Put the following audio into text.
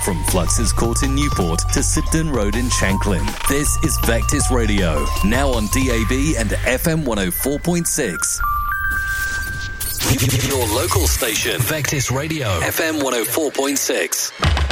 From Flux's Court in Newport to Sibden Road in Shanklin. This is Vectis Radio, now on DAB and FM 104.6. Your local station, Vectis Radio, FM 104.6.